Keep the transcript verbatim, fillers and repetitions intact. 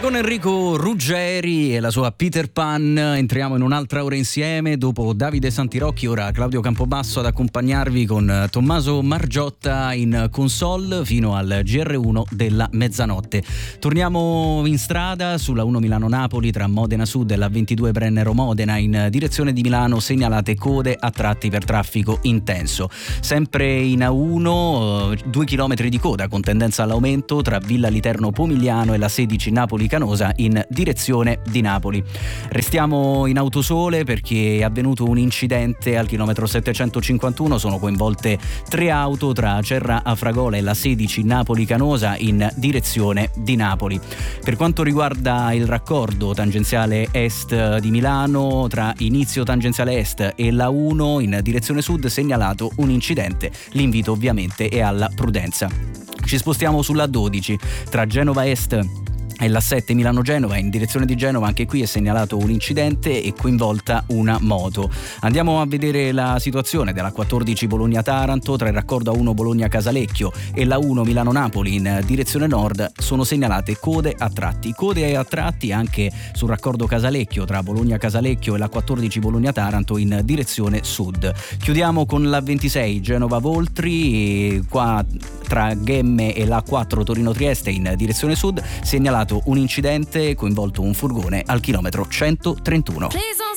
con Enrico Ruggeri e la sua Peter Pan entriamo in un'altra ora insieme. Dopo Davide Santirocchi, ora Claudio Campobasso ad accompagnarvi con Tommaso Margiotta in console fino al G R uno della mezzanotte. Torniamo in strada sulla uno Milano-Napoli tra Modena Sud e la ventidue Brennero-Modena in direzione di Milano, segnalate code a tratti per traffico intenso. Sempre in A uno, due chilometri di coda con tendenza all'aumento tra Villa Literno Pomigliano e la sedici Napoli-Canosa in direzione di Napoli. Restiamo in autosole perché è avvenuto un incidente al chilometro settecentocinquantuno, sono coinvolte tre auto tra Acerra Afragola e la sedici Napoli-Canosa in direzione di Napoli. Per quanto riguarda il raccordo tangenziale est di Milano, tra inizio tangenziale est e la uno in direzione sud, segnalato un incidente. L'invito ovviamente è alla prudenza. Ci spostiamo sulla dodici tra Genova Est e la sette Milano-Genova in direzione di Genova, anche qui è segnalato un incidente e coinvolta una moto. Andiamo a vedere la situazione della quattordici Bologna-Taranto tra il raccordo A uno Bologna-Casalecchio e la uno Milano-Napoli in direzione nord, sono segnalate code a tratti. Code a tratti anche sul raccordo Casalecchio tra Bologna-Casalecchio e la quattordici Bologna-Taranto in direzione sud. Chiudiamo con la ventisei Genova-Voltri e qua tra Ghemme e la quattro Torino-Trieste in direzione sud, segnalato un incidente, coinvolto un furgone al chilometro centotrentuno.